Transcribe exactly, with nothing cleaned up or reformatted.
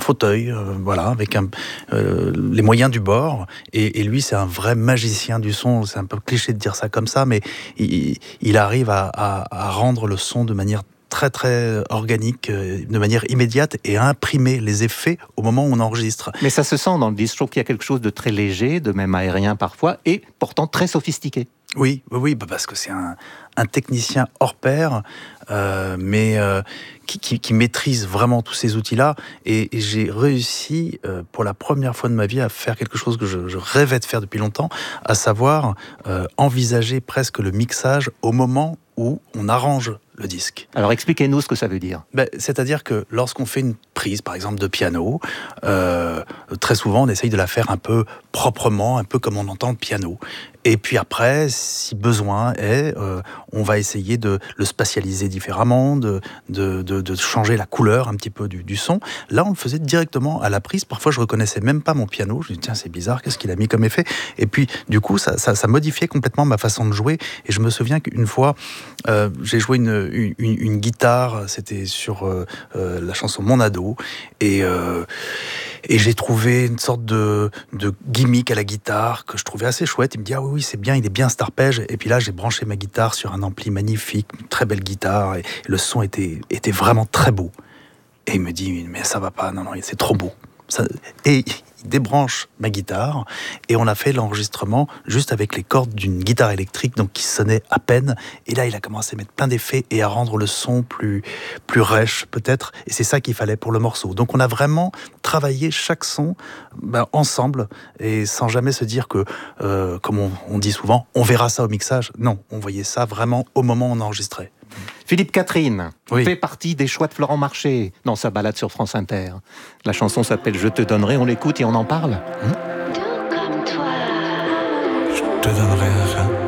fauteuil, euh, voilà, avec un, euh, les moyens du bord. Et, et lui, c'est un vrai magicien du son. C'est un peu cliché de dire ça comme ça, mais il, il arrive à, à, à rendre le son de manière très très organique, de manière immédiate, et à imprimer les effets au moment où on enregistre. Mais ça se sent dans le disque. Je trouve qu'il y a quelque chose de très léger, de même aérien parfois, et pourtant très sophistiqué. Oui, oui, parce que c'est un, un technicien hors pair, euh, mais euh, qui, qui, qui maîtrise vraiment tous ces outils-là. Et, et j'ai réussi, euh, pour la première fois de ma vie, à faire quelque chose que je, je rêvais de faire depuis longtemps, à savoir euh, envisager presque le mixage au moment où on arrange le disque. Alors expliquez-nous ce que ça veut dire. Ben, c'est-à-dire que lorsqu'on fait une prise, par exemple, de piano, euh, très souvent on essaye de la faire un peu proprement, un peu comme on entend le piano. Et puis après, si besoin est, euh, on va essayer de le spatialiser différemment, de, de, de, de changer la couleur un petit peu du, du son. Là, on le faisait directement à la prise. Parfois, je reconnaissais même pas mon piano. Je me dis, tiens, c'est bizarre, qu'est-ce qu'il a mis comme effet? Et puis, du coup, ça, ça, ça modifiait complètement ma façon de jouer. Et je me souviens qu'une fois, euh, j'ai joué une, une, une guitare, c'était sur euh, euh, la chanson Mon ado, et, euh, et j'ai trouvé une sorte de, de gimmick à la guitare que je trouvais assez chouette. Il me dit, ah oui, oui, c'est bien, il est bien cet arpège. Et puis là, j'ai branché ma guitare sur un ampli magnifique, une très belle guitare, et le son était, était vraiment très beau. Et il me dit, mais ça va pas, non, non, c'est trop beau. Ça... Et il débranche ma guitare, et on a fait l'enregistrement juste avec les cordes d'une guitare électrique, donc qui sonnait à peine. Et là, il a commencé à mettre plein d'effets et à rendre le son plus, plus rêche, peut-être. Et c'est ça qu'il fallait pour le morceau. Donc on a vraiment travaillé chaque son ben, ensemble, et sans jamais se dire que, euh, comme on, on dit souvent, on verra ça au mixage. Non, on voyait ça vraiment au moment où on enregistrait. Philippe Catherine oui. fait partie des choix de Florent Marché dans sa balade sur France Inter. La chanson s'appelle « Je te donnerai », on l'écoute et on en parle. Tout comme toi. Je te donnerai un rein.